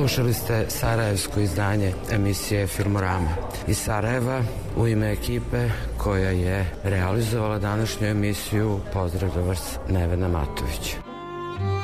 Slušali ste sarajevsko izdanje emisije Filmorama. Iz Sarajeva, u ime ekipe koja je realizovala današnju emisiju, pozdravlja vas Nevena Matović.